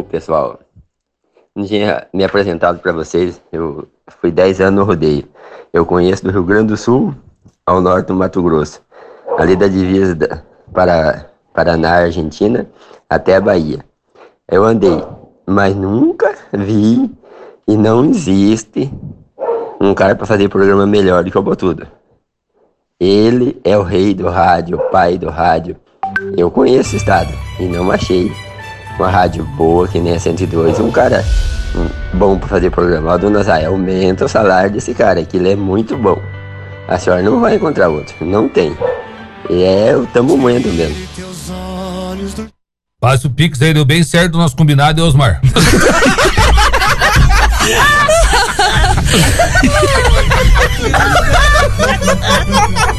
pessoal, não tinha me apresentado para vocês. Eu fui 10 anos no rodeio. Eu conheço do Rio Grande do Sul ao norte do Mato Grosso, ali da divisa para Paraná, Argentina, até a Bahia. Eu andei, mas nunca vi e não existe um cara para fazer programa melhor do que o Botudo. Ele é o rei do rádio, o pai do rádio. Eu conheço o estado e não achei uma rádio boa que nem a 102, um cara bom para fazer programa. A dona Zay, aumenta o salário desse cara, que ele é muito bom. A senhora não vai encontrar outro, não tem. E é o tamo moendo mesmo. Faz o Pix aí, deu bem certo o nosso combinado, Osmar.